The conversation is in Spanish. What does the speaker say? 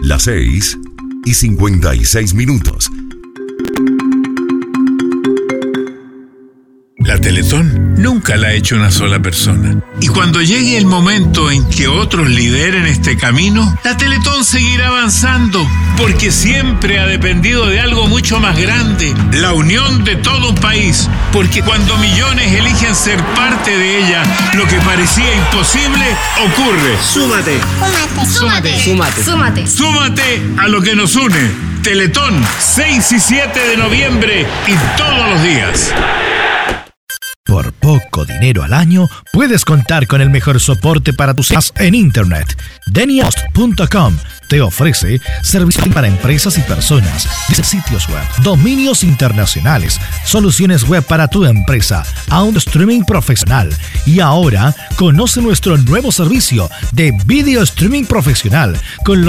Las 6:56. La Teletón nunca la ha hecho una sola persona. Y cuando llegue el momento en que otros lideren este camino, la Teletón seguirá avanzando, porque siempre ha dependido de algo mucho más grande, la unión de todo un país. Porque cuando millones eligen ser parte de ella, lo que parecía imposible ocurre. Súmate. Súmate. Súmate. Súmate. Súmate a lo que nos une. Teletón, 6 y 7 de noviembre y todos los días. Por poco dinero al año, puedes contar con el mejor soporte para tus sistemas en Internet. Denihost.com te ofrece servicios para empresas y personas, sitios web, dominios internacionales, soluciones web para tu empresa, audio streaming profesional. Y ahora, conoce nuestro nuevo servicio de video streaming profesional con los